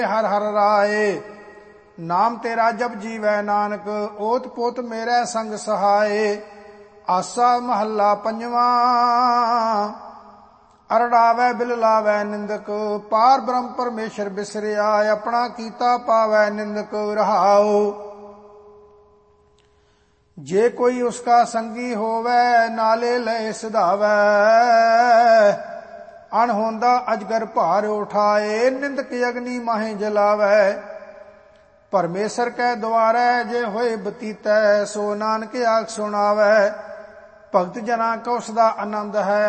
हर हर राए। नाम तेरा जब जीवै नानक, ओत पोत मेरे संग सहाय। आसा महला पंजवा, अरड़ावै बिललावै निंदक। पार ब्रह्म परमेश्वर बिसरिया, अपना कीता पावै निंदक रहाओ। जे कोई उसका संगी होवै, नाले लय सिधावै। अणहोंदा अजगर भार उठाए, निंदक अग्नि माहे जलावै। परमेश्वर कै द्वारै जे होए बतीतै, सो नानक आख सुनावै। भगत जना को सदा आनंद है,